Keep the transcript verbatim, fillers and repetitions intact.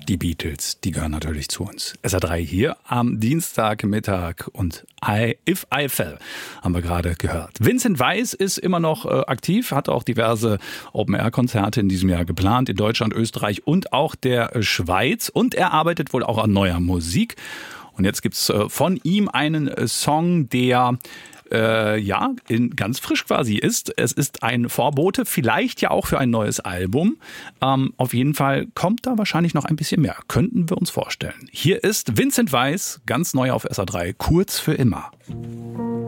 Die Beatles, die gehören natürlich zu uns. S R drei hier am Dienstagmittag und I, If I Fell haben wir gerade gehört. Vincent Weiss ist immer noch äh, aktiv, hat auch diverse Open-Air-Konzerte in diesem Jahr geplant, in Deutschland, Österreich und auch der äh, Schweiz. Und er arbeitet wohl auch an neuer Musik. Und jetzt gibt's äh, von ihm einen äh, Song, der Äh, ja, in, ganz frisch quasi ist. Es ist ein Vorbote, vielleicht ja auch für ein neues Album. Ähm, auf jeden Fall kommt da wahrscheinlich noch ein bisschen mehr. Könnten wir uns vorstellen. Hier ist Vincent Weiss, ganz neu auf S R drei, kurz für immer.